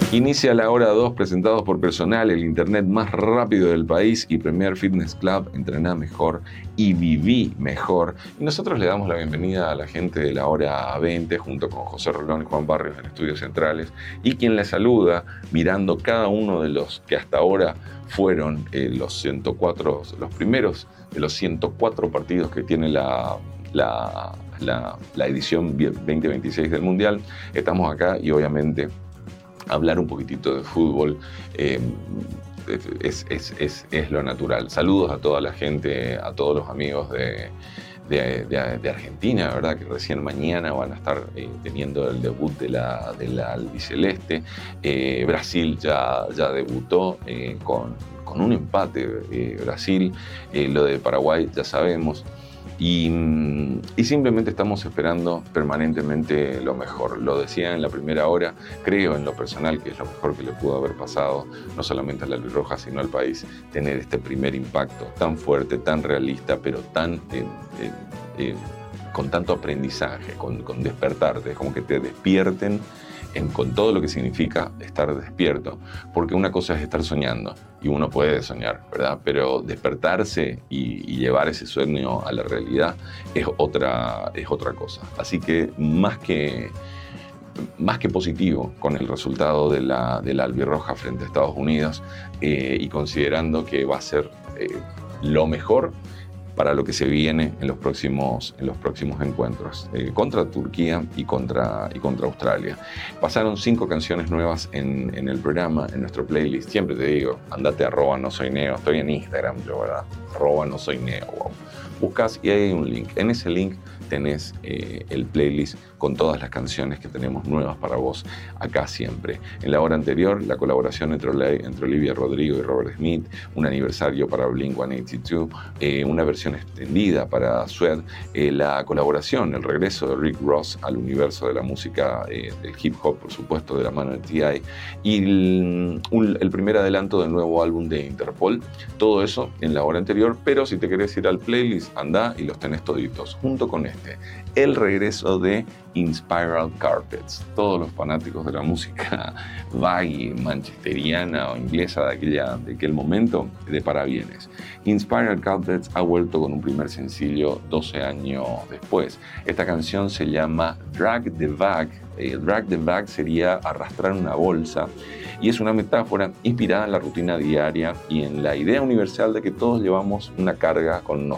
Inicia la hora 2 presentados por Personal, el internet más rápido del país, y Premier Fitness Club. Entrená mejor y viví mejor. Y nosotros le damos la bienvenida a la gente de la hora 20 junto con José Rolón y Juan Barrios en Estudios Centrales, y quien les saluda mirando cada uno de los que hasta ahora fueron los 104, los primeros de los 104 partidos que tiene la edición 2026 del Mundial. Estamos acá y obviamente hablar un poquitito de fútbol es lo natural. Saludos a toda la gente, a todos los amigos de Argentina, ¿verdad? Que recién mañana van a estar teniendo el debut de la albiceleste. Brasil ya debutó con un empate. Brasil, lo de Paraguay ya sabemos. Y simplemente estamos esperando permanentemente lo mejor. Lo decía en la primera hora, creo en lo personal que es lo mejor que le pudo haber pasado, no solamente a la albirroja, sino al país, tener este primer impacto tan fuerte, tan realista, pero tan con tanto aprendizaje, con despertarte, como que te despierten con todo lo que significa estar despierto, porque una cosa es estar soñando, y uno puede soñar, ¿verdad? Pero despertarse y llevar ese sueño a la realidad es otra cosa. Así que más que positivo con el resultado de la albirroja frente a Estados Unidos, y considerando que va a ser lo mejor para lo que se viene en los próximos encuentros, contra Turquía y contra Australia. Pasaron 5 canciones nuevas en el programa, en nuestro playlist. Siempre te digo, andate a @nosoyneo, estoy en Instagram yo, ¿verdad? @nosoyneo, wow. Buscas y hay un link. En ese link tenés el playlist con todas las canciones que tenemos nuevas para vos acá siempre. En la hora anterior, la colaboración entre Olivia Rodrigo y Robert Smith, un aniversario para Blink-182, una versión extendida para Suede, la colaboración, el regreso de Rick Ross al universo de la música del hip hop, por supuesto, de la mano de T.I., y el primer adelanto del nuevo álbum de Interpol. Todo eso en la hora anterior, pero si te querés ir al playlist, andá y los tenés toditos, junto con el regreso de Inspiral Carpets. Todos los fanáticos de la música baggy, manchesteriana o inglesa de aquel momento, de parabienes. Inspiral Carpets ha vuelto con un primer sencillo 12 años después. Esta canción se llama Drag the Bag. Drag the Bag sería arrastrar una bolsa, y es una metáfora inspirada en la rutina diaria y en la idea universal de que todos llevamos una carga con nosotros.